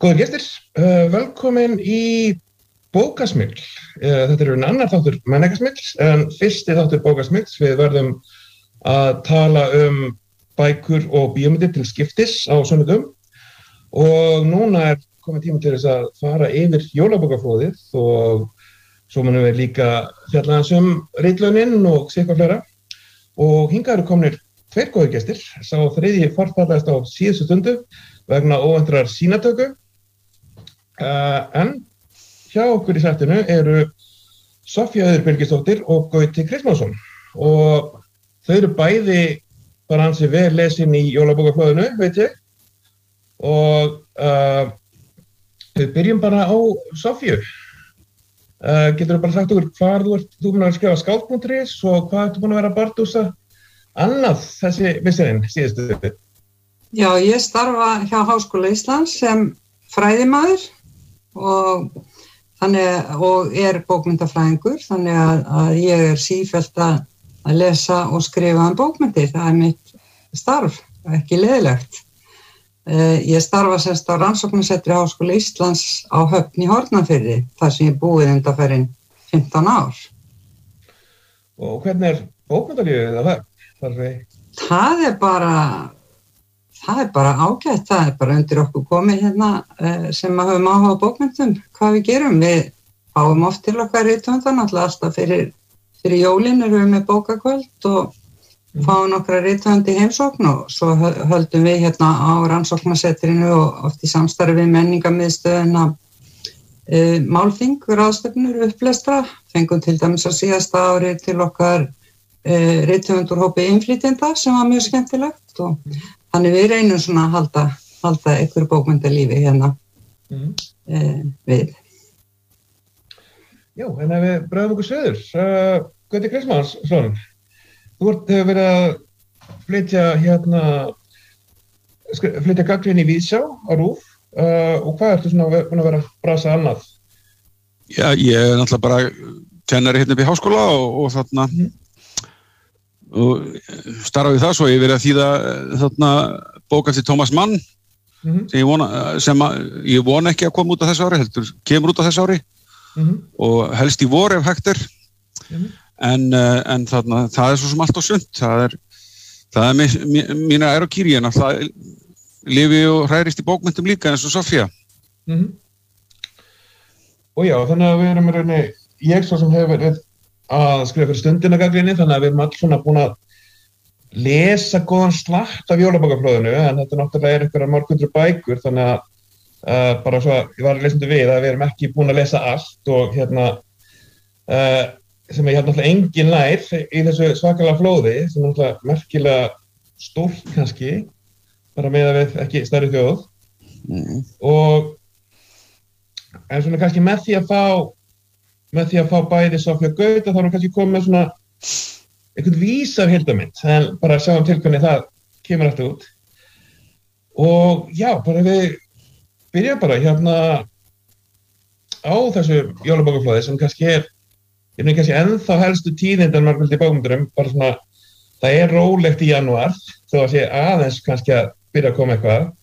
Góðir gestir, velkomin í Bókasmygl. Þetta annar þáttur menningarsmygls, en fyrsti þáttur Bókasmygls. Við verðum að tala bækur og bíómyndir til skiptis á sunnudum. Og núna kominn tími til þess að fara yfir jólabókaflóðið og svo munum við líka fjalla aðeins ritlaunin og sitthvað fleira. Og hingað eru komnir tveir góðir gestir. Sá þriðji forfallaðist á síðustu stundu vegna óvæntrar sýnatöku. En hjá okkur í sættinu eru Soffía Auður Birgisdóttir og Gauti Kristmánsson og þau eru bæði bara ansi vel lesin í jólabókaflóðinu, veit ég. Og við byrjum bara á Soffíu. Geturðu bara sagt okkur hvar þú búin að skrifa skáld.is og hvað ertu búin að vera að bardúsa annað þessi misserinn síðustu? Já, ég starfa hjá Háskóla Íslands sem fræðimaður og bókmyndafræðingur, þannig að ég sífellt að lesa og skrifa bókmyndir. Það mitt starf, ekki leiðilegt. Ég starfa semst á rannsóknarsetri Háskóla Íslands á Höfn í Hornafirði, þar sem ég búið undanfarin 15 ár. Og hvernig bókmyndalífið það? Það er bara ágætt, það er bara undir okkur komið hérna sem að höfum áhuga á bókmyndum, hvað við gerum. Við fáum oft til okkar rithöfundar, náttúrulega alltaf fyrir jólin erum við með bókakvöld og fáum nokkra rithöfundi heimsókn og svo höldum við hérna á rannsóknarsetrinu og oft í samstarfi við menningarmiðstöðina málþing, ráðstefnur, upplestra. Fengum til dæmis á síðasta ári til okkar rithöfundur hópi innflytjenda sem var mjög skemmtilegt og þannig við reynum svona að halda einhverju bókmyndalífi hérna við. Já, en ef við bregðum okkur söður, Gauti Kristmánsson, þú hefur verið að flytja gagnrýni í Víðsjá á RÚV og hvað ertu svona búin að vera að brasa annað? Já, ég náttúrulega bara kennari hérna upp í háskóla og þarna og starfa við það, svo ég verið að þýða þarna bók eftir Thomas Mann sem ég vona ekki að koma út á þessu ári, heldur kemur út á þessu ári og helst í vor ef hægt er en þarna, það er svo sem allt og sumt, það er mína ærokýri, en alltaf lifi og hrærist í bókmyndum líka eins og Soffía. Og já, þannig að við erum í rauninni, ég svo sem hefur verið að skrifa fyrir stundina gagnrýni, þannig að við erum alls svona búin að lesa góðan slatt af jólabókaflóðinu, en þetta náttúrulega einhverjar mörg bækur, þannig að bara svo að ég var að lesandi við að við erum ekki búin að lesa allt og hérna sem ég náttúrulega engin lær í þessu svakalega flóði, sem náttúrulega merkilega stórt kannski, bara með að við ekki stærri þjóð og en svona kannski með því að fá bæði Soffía og Gauta, þá erum kannski komið með svona einhvern vísa af heildarmynd, en bara sjáum til hvernig það kemur alltaf út. Og já, bara við byrjum bara hérna á þessu jólabókaflóði sem kannski kannski ennþá helstu tíðindi en margveldi bókmyndurum, bara svona, það er rólegt í janúar, þó að sé aðeins kannski að byrja að koma eitthvað.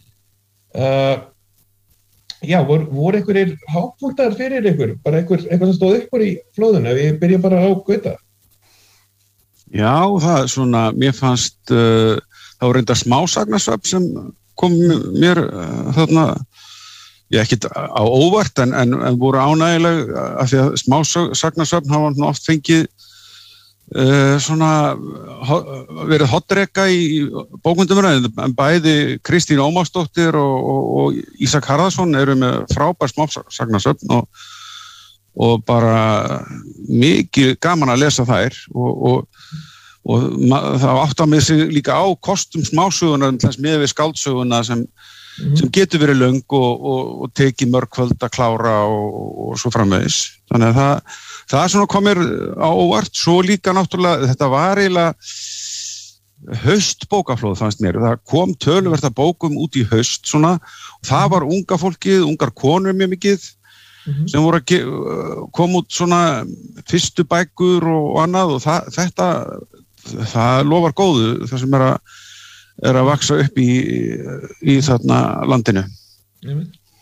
Já, voru einhverjir hápunktar fyrir ykkur? Bara eitthvað sem stóð upp í flóðinu? Við byrjum bara á Gauta. Já, það svona, mér fannst, það var reyndar smásagnasöfn sem kom mér þarna, ég ekkert á óvart, en voru ánægileg af því að smásagnasöfn hafa oft fengið svona verið hotdreka í bókmyndumræðinu, en bæði Kristín Ómarsdóttir og Ísak Harðarson eru með frábær smásagnasöfn og bara mikið gaman að lesa þær og það áttar með sig líka á kostum smásögunar með við skáldsöguna sem getur verið löng og tekið mörg kvöld að klára og svo framvegis. Þannig að það svona kom mér á óvart, svo líka náttúrulega, þetta var eiginlega haustbókaflóð fannst mér, það kom töluvert af bókum út í haust svona, og það var unga fólkið, ungar konur mjög mikið, sem voru að koma út svona fyrstu bækur og annað og það lofar góðu, það sem er að vaksa upp í þarna landinu.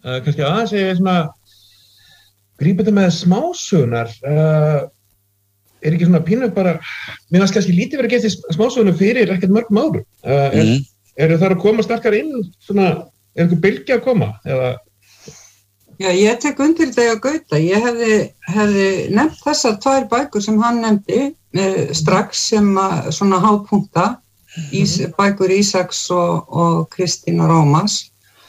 kannski aðeins ég svona grípa þetta með smásögunar. Ekki svona pínu bara, mér finnst kannski lítið verið að geta smásögunum fyrir ekkert mörgum árum. Eru þar að koma sterkar inn, svona, einhver bylgja að koma? Eða? Já, ég tek undir þegar Gauta. Ég hefði nefnt þessar 2 bækur sem hann nefndi strax sem svona hápunkta, bækur Ísaks og Kristínar Ómars.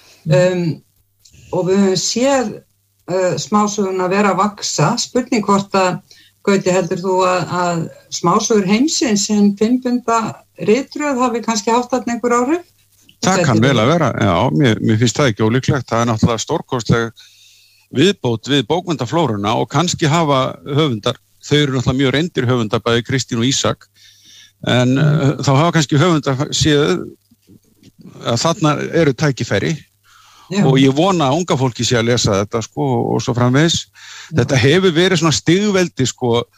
Og við höfum séð smásöguna vera að vaksa. Spurning hvort að Gauti, heldur þú að smásögur heimsins en 5 bunda ritröð hafi kannski haft þarna einhver áhrif? Það kann vel að vera, já, mér finnst það ekki ólíklegt. Það náttúrulega stórkostleg viðbót við bókmennaflóruna og kannski hafa höfundar, þau eru náttúrulega mjög reyndir höfundar, bæði Kristín og Ísak, en þá hafa kannski höfundar séð að þarna eru tækifæri. Já. Og ég vona að unga fólki sé að lesa þetta sko, og svo framvegis. Þetta hefur verið svona stigveldi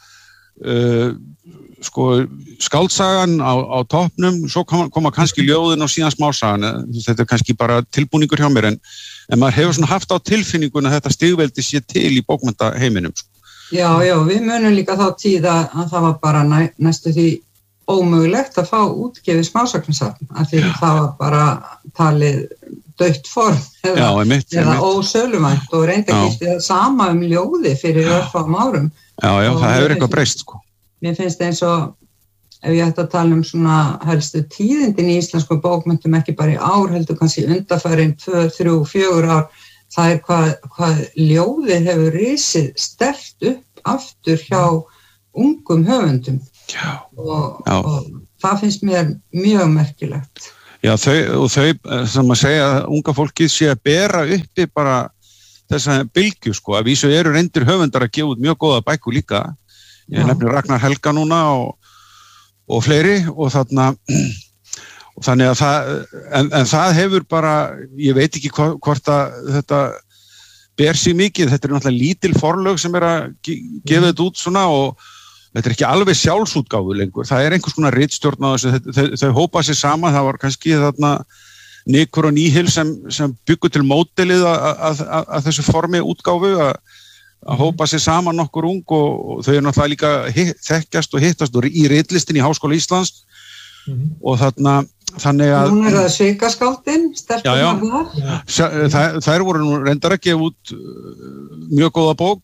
skáldsagan á toppnum, svo koma kannski ljóðin og síðan smásagan. Þetta kannski bara tilbúningur hjá mér, en maður hefur svona haft á tilfinninguna að þetta stigveldi sé til í bókmenntaheiminum. Já, við munum líka þá tíð að það var bara næstu því ómögulegt að fá útgefið smásagnarsafn, af því það var bara talið dautt form eða ósöluvænt og reynda gilti það sama ljóði fyrir örfáum árum. Já, það hefur eitthvað breyst sko. Mér finnst eins og ef ég ætti að tala svona helstu tíðindin í íslenskum bókmenntum, ekki bara í ár, heldur kannski undanfarin 2, 3, 4 ár, það hvað ljóði hefur risið sterkt upp aftur hjá ungum höfundum. Og það finnst mér mjög merkilegt. Já, þau sem að segja að unga fólkið sé að bera uppi bara þessa bylgju sko, að vísu eru reyndir höfundar að gefa út mjög góða bækur líka. Ég nefnir Ragnar Helga núna og fleiri og þannig að það hefur bara, ég veit ekki hvort að þetta ber sig mikið, þetta er náttúrulega lítil forlög sem er að gefa þetta út svona og þetta er ekki alveg sjálfsútgáfu lengur, það er einhvers konar ritstjórn á þessu, þau hópa sér saman, það var kannski þarna Nikur og Nýhil sem byggu til módelið að þessu formi útgáfu að hópa sér saman nokkur ung og þau eru náttúrulega líka þekkjast og hittast í ritlistin í Háskóla Íslands og þannig að Nú það Svikaskáldin, stelpunar þar. Þær voru nú reyndar að gefa út mjög góða bók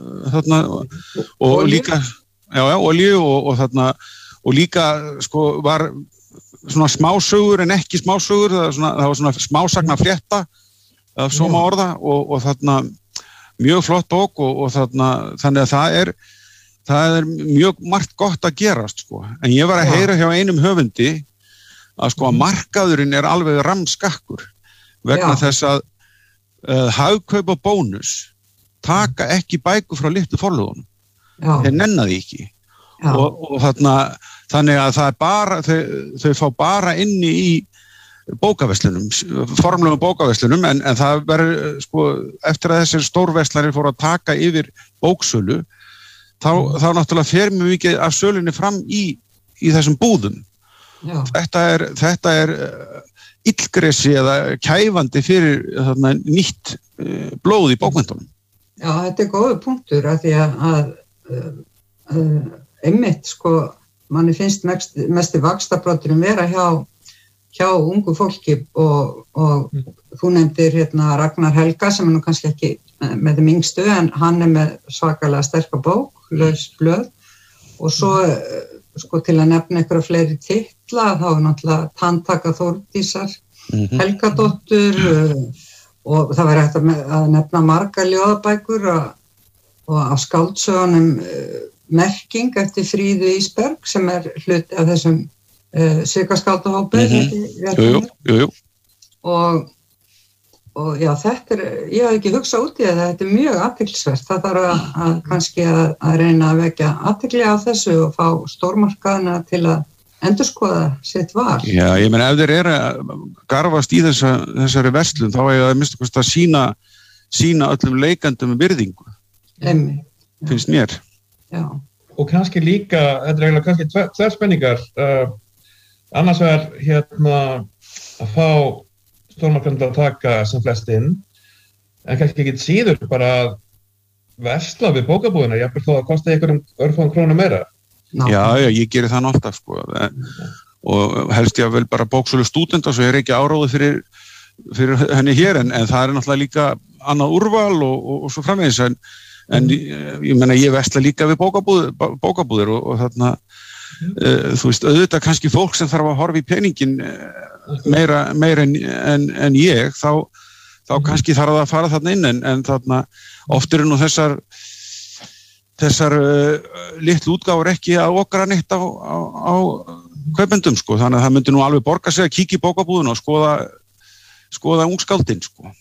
og líka Olíu og líka sko var svona smásögur en ekki smásögur, það var svona smásagnaflétta af svona orða og mjög flott bók og þannig að það er mjög margt gott að gerast sko. En ég var að heyra hjá einum höfundi að sko að markaðurinn er alveg ramskakkur vegna þess að Hagkaup og Bónus taka ekki bækur frá litlu forlögunum. Þeir nenna því ekki og þannig að það er bara þau fá bara inni í bókaverslunum, formlegum bókaverslunum en það verður sko eftir að þessir stórverslanir fóru að taka yfir bóksölu þá náttúrulega fer mjög mikið af sölunni fram í þessum búðum. Þetta er illgresi eða kæfandi fyrir nýtt blóð í bókmenntunum. Já, þetta er góður punktur af því að einmitt sko manni finnst mesti vaxtarbroturinn vera hjá ungu fólki og þú nefndir Ragnar Helga sem er nú kannski ekki með þeim yngstu en hann er með svakalega sterka bók, Laus blöð og svo sko til að nefna einhverja fleiri titla þá er náttúrulega Tandtaka Þórdísar, Helgadóttur og það væri hægt að nefna margar ljóðabækur og af skáldsögunum Merking eftir Fríðu Ísberg sem er hluti af þessum Svikaskáldahópi. Jú. Og já, þetta ég hef ekki hugsað út í þetta er mjög athyglisvert. Það þarf að kannski að reyna að vekja athygli á þessu og fá stórmarkaðina til að endurskoða sitt val. Já, ég meina ef þeir eru að garfast í þessari verslun þá er það að minnsta kosti að sýna öllum leikandum virðingu. Finnst mér. Já. Og kannski líka, þetta er eiginlega kannski tvær spenningar. Annars vegar að fá stórmarkaðina að taka sem flest inn en kannski ekki síður bara að versla við bókabúðina, jafnvel þó að kosti einhverjum örfáum krónum meira. Já, ég geri það alltaf, sko. Og helst ég vel bara bóksölu stúdenta, svo ekki áróði fyrir henni hér, en það náttúrulega líka annað úrval og svo framvegis, en ég meina, ég versla líka við bókabúðir og þarna, þú veist, auðvitað kannski fólk sem þarf að horfa í peningin meira en ég, þá kannski þarf það að fara þarna inn, en þarna oft eru nú þessar litlu útgáfur ekki að okra neitt á kaupendum, sko, þannig að það myndi nú alveg borga sig að kíkja í bókabúðuna og skoða ungskáldin, sko.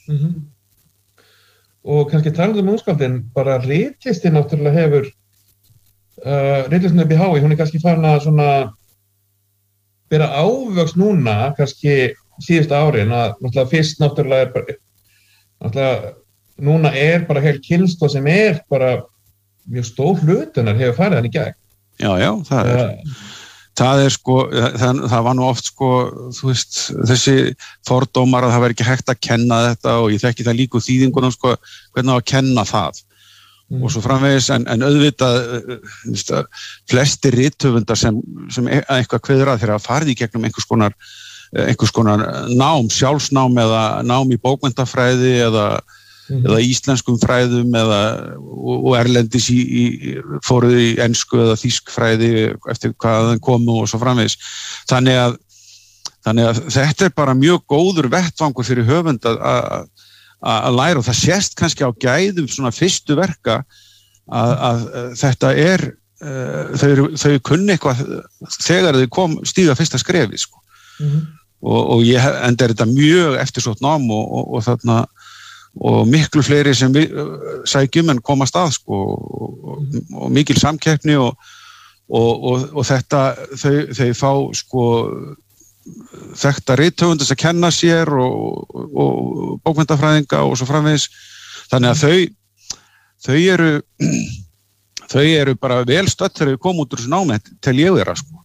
Og kannski talað ungskáldin, bara ritlistin náttúrulega hefur ritlistin upp í HÍ, hún kannski farin að svona bera ávöxt núna, kannski síðustu árin, að náttúrulega fyrst náttúrulega bara náttúrulega núna bara heil kynslóð sem bara mjög stór hlutunar hefur farið hann í gegn. Já, það er sko, það var nú oft sko, þú veist, þessi fordómar að það væri ekki hægt að kenna þetta og ég þekki það líka úr þýðingunum sko, hvernig á að kenna það. Og svo framvegis, en auðvitað flestir rithöfundar sem eitthvað kveður að þeirra farið í gegnum einhvers konar nám, sjálfsnám eða nám í bókmenntafræði eða íslenskum fræðum og erlendis fóruð í ensku eða þýskfræði eftir hvaðan komu og svo framvegis. Þannig að þetta bara mjög góður vettvangur fyrir höfund að læra og það sést kannski á gæðum svona fyrstu verka að þetta þau kunni eitthvað þegar þau stíga fyrsta skrefi, sko. Og ég enda þetta mjög eftirsótt nám og þarna og miklu fleiri sem sækjum en komast að, sko, og mikil samkeppni og þetta þau fá, sko, þekkta rithöfundar að kenna sér og bókmenntafræðinga og svo framvegis, þannig að þau eru bara vel stödd þegar þau koma út úr þessu námi til ég vera, sko.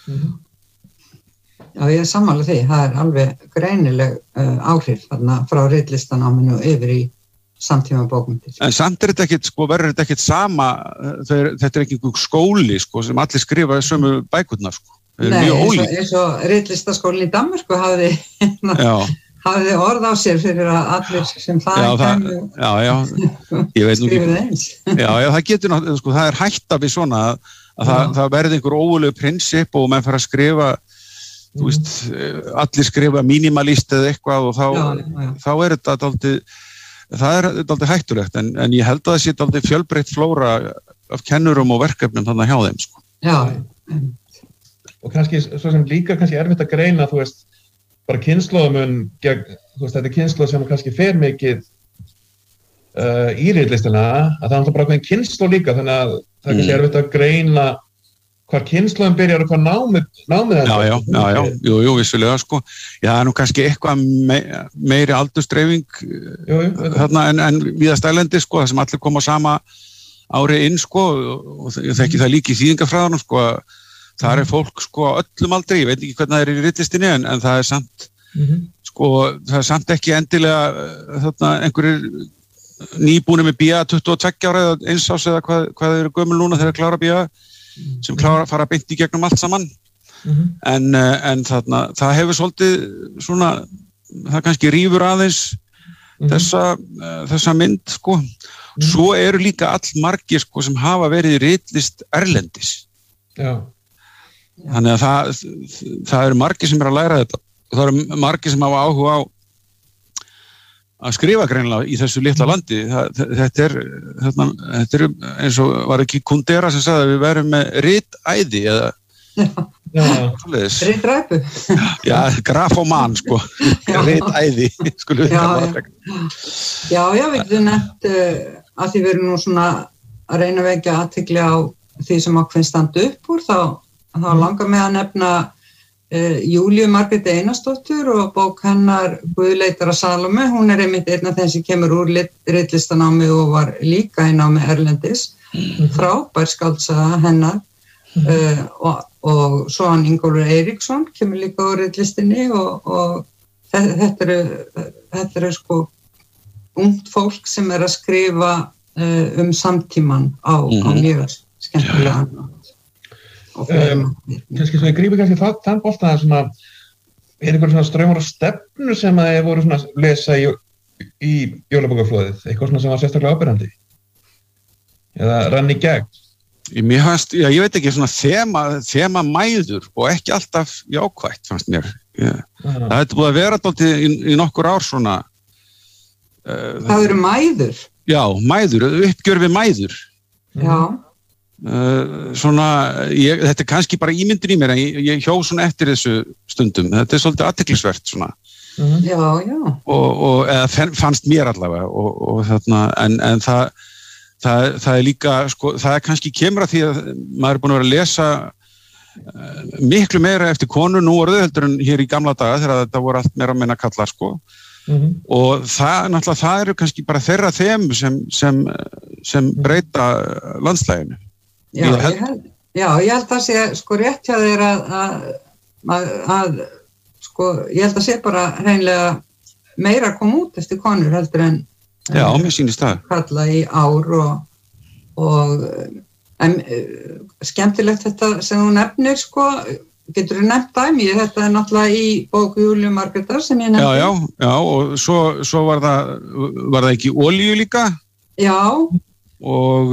Já, ég er sammála því, það alveg greinileg áhrif þarna frá ritlistanáminu yfir í samtíma bókmenntir. En samt þetta ekkit, sko, verður þetta ekkit sama, þetta ekki einhver skóli, sko, sem allir skrifa sömu bækurnar, sko. Nei, eins og ritlistaskólinn í Danmörku hafði orð á sér fyrir að allir sem það kemur. Já, ég veit nú ekki. Já, það getur náttúrulega, sko, það hætta við svona að það verði einhver ógurlegu prinsip og menn fara að skrifa, þú veist, allir skrifa minimalist eða eitthvað og þá er þetta dálítið hættulegt, en ég held að það sé dálítið fjölbreytt flóra af kennurum og verkefnum þarna hjá þeim, sko. Já. Og kannski, svo sem líka kannski erfitt að greina, þú veist, bara kynslóðamun gegn, þú veist, þetta er kynslóð sem kannski fer mikið í ritlistina, að það er alltaf bara einhvern kynslóð líka, þannig að það er kannski erfitt að greina hvar kynslóðin byrjar og hvar námið Já, jú, vissulega, sko. Já, það er nú kannski eitthvað meiri aldursdreifing þarna en víðast erlendis, sko, það sem allir koma á sama ári inn, sko, og ég þekki það líka í þýðingafræðunum, sko, það er fólk, sko, öllum aldrei, ég veit ekki hvernig það er í ritlistinni, en það er samt, sko, það er samt ekki endilega þarna einhverjir nýbúnir með BA 22 ára eða 1 árs eða hvað eru gömul núna þegar klára BA sem fara beint í gegnum allt saman en þarna, það hefur svolítið svona, það kannski rífur aðeins þessa mynd, sko. Svo eru líka allmargir, sko, sem hafa verið í ritlist erlendis. Já. Þannig að það eru margir sem að læra þetta og það eru margir sem hafa áhuga á að skrifa greinilega í þessu litla landi. Þetta er eins og var ekki Kundera sem sagði að við verum með ritæði eða ritræpu. Já, grafóman, sko. Ritæði, skulum við kalla það. Já, við getum nefnt að því við erum nú svona að reyna að vekja athygli á því sem ákveðin standa upp úr, þá langar mig að nefna Júlíu Margréti Einarsdóttur og bók hennar Guðleitar að Salome. Hún er einmitt einn af þeim sem kemur úr ritlistanámi og var líka í námi erlendis. Frábær skáldsaga hennar og svo hann Ingólfur Eiríksson kemur líka úr ritlistinni og þetta eru sko ungt fólk sem að skrifa samtíman á mjög skemmtilega kannski svo ég grípi kannski þann bolta að svona einhver svona straumar og stefnur sem að þið voru svona að lesa í jólabókaflóðið, eitthvað svona sem var sérstaklega áberandi eða rann í gegn? Mér fannst, ég veit ekki, svona þema mæður og ekki alltaf jákvætt fannst mér. Það hefði búið að vera dálítið í nokkur ár svona. Það eru mæður? Já, mæður, uppgjör við mæður. Já. Þetta kannski bara ímyndin í mér, en ég hjó svona eftir þessu stundum. Þetta svolítið athyglisvert svona. Já. Eða fannst mér allavega og þarna, en það líka, sko, það kannski kemur að því að maður búin að vera að lesa miklu meira eftir konur nú orðið heldur en hér í gamla daga þegar þetta voru allt meira að menna kallar, sko. Og það eru kannski bara þeirra þemu sem breyta landslæginu. Ég held að sé, sko, rétt hjá þér að sko, ég held að sé bara hreinlega meira að koma út eftir konur heldur en já, mér sýnist það. Kalla í ár en skemmtilegt þetta sem þú nefnir, sko, getur þú nefnt dæmi, þetta er náttúrulega í bók Júlíu Margrétar sem ég nefndi. Já, og svo var það ekki olíu líka? Já. Og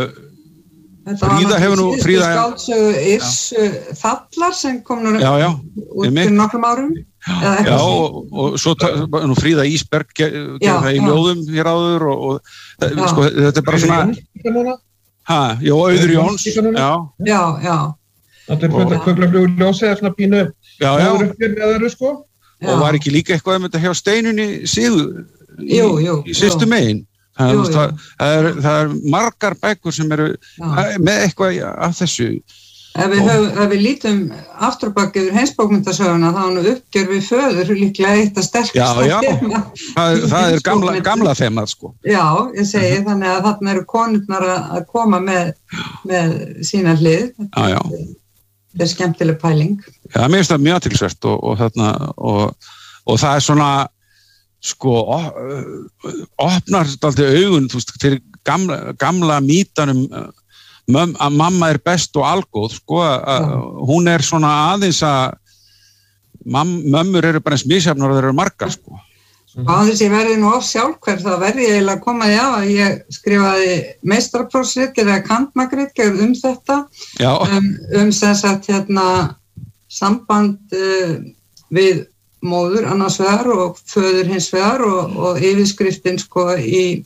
Fríða hefur nú... Fríða skáldsögu Yrsu Þallar sem kom nú út fyrir nokkrum árum. Já, og svo nú Fríða Ísberg gerði það í ljóðum hér áður og sko, þetta er bara svona Auður Jóns Já Allir köglaflugur ljósið er svona pínu áður sko og var ekki líka eitthvað þetta hjá Steinunni Sigur í sýstu megin það er margar bækur sem eru með eitthvað af þessu. Ef við lítum afturbak yfir heimsbókmyndasöguna þá hann uppgjör við föður líklega eitt að sterkasta þema. Það er gamla þemað, sko. Já, ég segi þannig að þarna eru konurnar að koma með sína hlið. Þetta er skemmtileg pæling. Já, mér finnst það mjög athyglisvert og það er svona sko opnar dálítið augun, þú veist, til gamla mítanum að mamma er best og algóð, sko, hún er svona aðeins að mömmur eru bara eins misjafnar og þeir eru margar, sko. Á þess ég verði nú of sjálfhverf, þá verði ég eiginlega að koma því að ég skrifaði meistaraprófsrit eða kantmakrit þetta, sem sagt samband við móður annars vegar og föður hins vegar og yfirskriftin, sko, í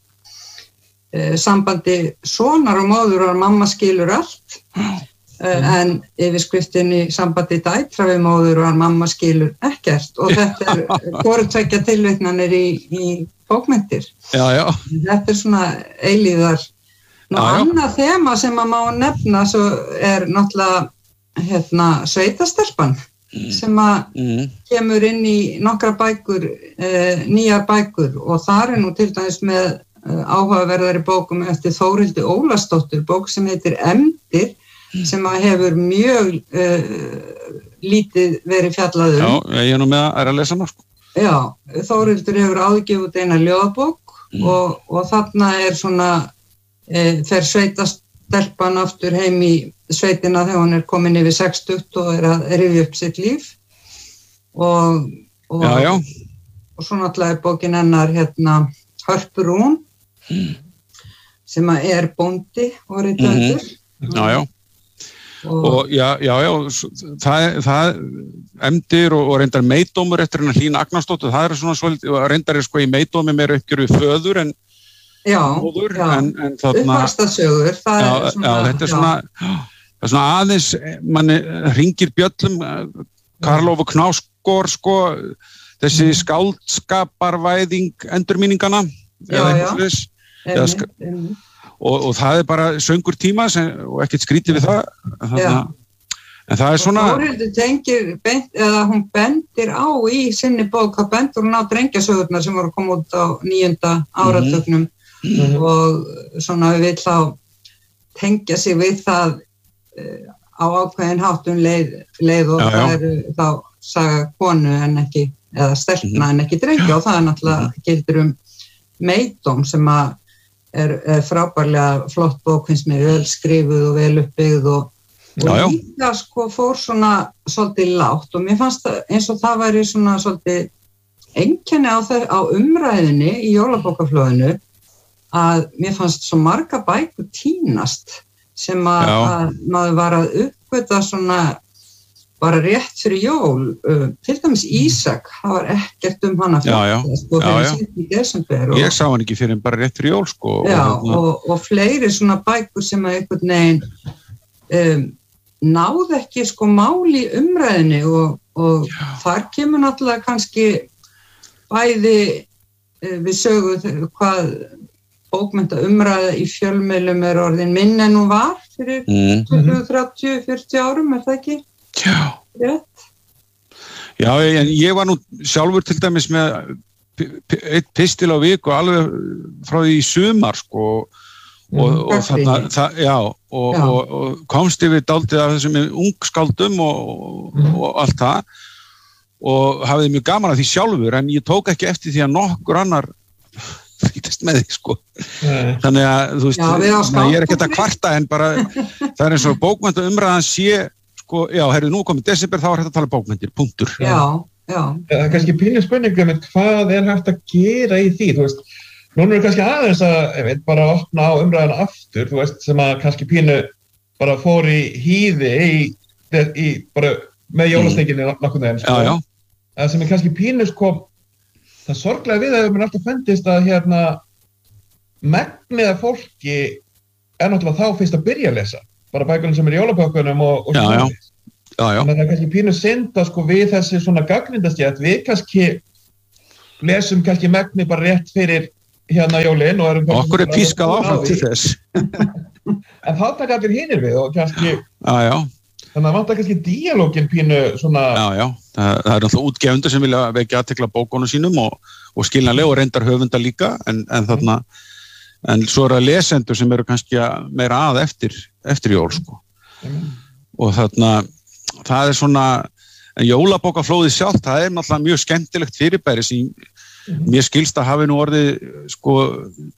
sambandi sonar og móður og mamma skilur allt en yfirskriftin í sambandi dætra við móður og mamma skilur ekkert og þetta er hvorutveggja tilvitnanir í bókmenntir. Þetta er svona eilíðar. Annað þema sem að má nefna svo er náttúrulega sveitastelpan sem að kemur inn í nokkra bækur, nýjar bækur og þar er nú til dæmis með áhugaverðari bókum eftir Þórildi Ólafsdóttur, bók sem heitir Emdir sem að hefur mjög lítið verið fjallað Já, ég er nú með að lesa hana, sko. Já, Þórildur hefur áðgefið út eina ljóðabók og þarna er svona fer sveitastelpan aftur heim í sveitina þegar hún er komin yfir 60 og er að rifja upp sitt líf og svo náttúrulega er bókin hennar Hörpurún sem að er bóndi og rithöfundur. Það Emdir og reyndar meidómur eftir hennar Hlín Agnarsdóttur, það er svona svolítið, reyndar er sko í meidómi meira uppgjör við föður en móður. Uppvaxtarsögur, þetta er svona aðeins, manni hringir bjöllum, Karlofu Knausgård, sko, þessi skáldskaparvæðing endurminningana og það er bara söngur tíma og ekkert skrítið við það en það er svona Þórhildur tengir eða hún bendir á í sinni bók, þá bendur hún á drengjasögurnar sem voru að koma út á 9. áratugnum og svona við vill þá tengja sig við það á ákveðin háttun leið og það eru þá saga konu en ekki eða stelpna en ekki drengja og það er náttúrulega gildur Meidóm sem að er frábærlega flott bók, finnst mér vel skrifuð og vel uppbyggð og líka sko fór svona svolítið lágt og mér fannst eins og það væri svona svolítið einkenni á umræðinni í jólabókaflóðinu að mér fannst svo marga bækur týnast sem að maður var að uppgöta svona bara rétt fyrir jól, til dæmis Ísak, það var ekkert hana fyrir desember ég sá hann ekki fyrir bara rétt fyrir jól sko og fleiri svona bækur sem að einhvern veginn náð ekki sko máli í umræðinni og þar kemur náttúrulega kannski bæði við sögu hvað bókmennta umræða í fjölmiðlum orðin minn en hún var fyrir 20, 30, 40 árum, það ekki? Já. Rétt? Já, ég var nú sjálfur til dæmis með eitt pistil á viku alveg frá því í sumar sko og þarna og komst yfir dálítið af þessum ungskáldum og allt það og hafði mjög gaman af því sjálfur en ég tók ekki eftir því að nokkur annar fylgdist með því sko þannig að þú veist ég er ekkert að kvarta en bara það er eins og bókmennta umræðan sé sko, já, herru, nú komið desember, þá er hægt að tala bókmenntir, punktur. Já. Það er kannski pínu spurningum hvað er hægt að gera í því, þú veist, núna er kannski aðeins að, bara opna á umræðina aftur, þú veist, sem að kannski pínu bara fór í hýði í bara með jólastekinni nokkuð veginn, sko. Já. Það sem er kannski pínu, sko, það sorglega við að mér alltaf fundist að megnið af fólki er náttúrulega þá fyrst að byrja að lesa. Bara bækunum sem er í jólabókunum og já. Þannig að það er kannski pínu synd að sko við þessi svona gagnrýndastjætt, við kannski lesum kannski megni bara rétt fyrir jólin og erum okkur er pískað áfram til þess en þá taka allir hinir við og kannski já. Þannig að vantar kannski díalógin pínu svona Já, það er alltaf útgefundur sem vilja vekja athygli bókunum sínum og skiljanlega og reyndar höfundar líka en þarna en svo er það lesendur sem eru kannski meira að eftir jól sko. Og þarna það er svona jólabókaflóðið sjálft, það er náttúrulega mjög skemmtilegt fyrirbæri sem mér skilst að hafi nú orðið sko